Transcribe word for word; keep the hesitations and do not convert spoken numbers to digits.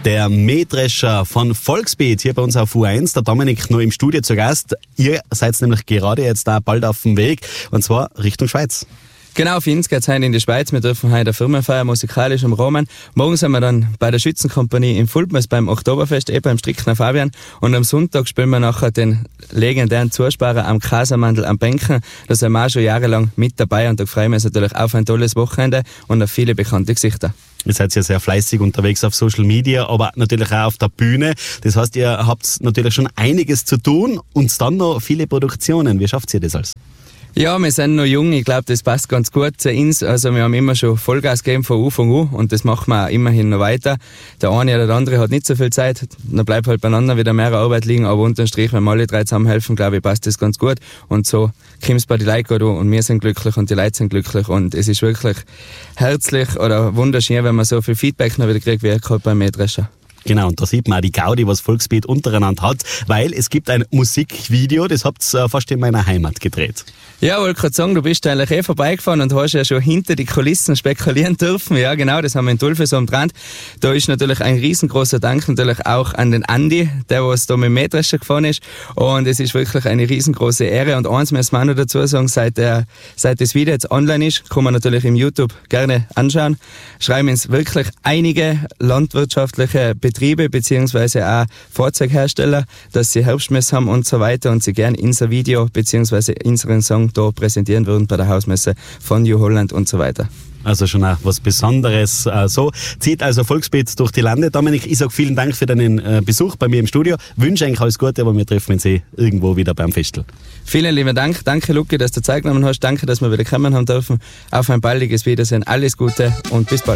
Der Mähdrescher von Volksbeat hier bei uns auf U eins, der Dominik noch im Studio zu Gast. Ihr seid nämlich gerade jetzt da bald auf dem Weg, und zwar Richtung Schweiz. Genau, für uns geht es heute in die Schweiz. Wir dürfen heute eine Firmenfeier musikalisch im Rahmen. Morgen sind wir dann bei der Schützenkompanie in Fulpmes beim Oktoberfest, eben beim Strickner Fabian. Und am Sonntag spielen wir nachher den legendären Zusparer am Kasermandel am Bänken. Da sind wir auch schon jahrelang mit dabei, und da freuen wir uns natürlich auf ein tolles Wochenende und auf viele bekannte Gesichter. Ihr seid ja sehr fleißig unterwegs auf Social Media, aber natürlich auch auf der Bühne. Das heißt, ihr habt natürlich schon einiges zu tun und dann noch viele Produktionen. Wie schafft ihr das alles? Ja, wir sind noch jung, ich glaube, das passt ganz gut zu uns. Also wir haben immer schon Vollgas gegeben von Anfang an, und das machen wir auch immerhin noch weiter. Der eine oder der andere hat nicht so viel Zeit, dann bleibt halt beieinander wieder mehr Arbeit liegen, aber unterm Strich, wenn wir alle drei zusammenhelfen, glaube ich, passt das ganz gut. Und so kommt es bei den Leuten an, und wir sind glücklich und die Leute sind glücklich, und es ist wirklich herzlich oder wunderschön, wenn man so viel Feedback noch wieder kriegt, wie gerade beim Mähdrescher. Genau, und da sieht man auch die Gaudi, was Volksbeat untereinander hat, weil es gibt ein Musikvideo, das habt ihr fast in meiner Heimat gedreht. Ja, wollte gerade sagen, du bist eigentlich eh vorbeigefahren und hast ja schon hinter die Kulissen spekulieren dürfen. Ja, genau, das haben wir in Tulfesum dran. Da ist natürlich ein riesengroßer Dank natürlich auch an den Andi, der was da mit dem Mähdrescher gefahren ist. Und es ist wirklich eine riesengroße Ehre. Und eins müssen wir auch noch dazu sagen, seit, der, seit das Video jetzt online ist, kann man natürlich im YouTube gerne anschauen. Schreiben uns wirklich einige landwirtschaftliche Betriebe beziehungsweise auch Fahrzeughersteller, dass sie Herbstmesse haben und so weiter, und sie gerne unser Video beziehungsweise unseren Song da präsentieren würden bei der Hausmesse von New Holland und so weiter. Also schon auch was Besonderes. Äh, so zieht also Volksbeat durch die Lande. Dominik, ich sage vielen Dank für deinen äh, Besuch bei mir im Studio. Wünsche eigentlich alles Gute, aber wir treffen uns eh irgendwo wieder beim Festel. Vielen lieben Dank. Danke, Luki, dass du Zeit genommen hast. Danke, dass wir wieder kommen haben dürfen. Auf ein baldiges Wiedersehen. Alles Gute und bis bald.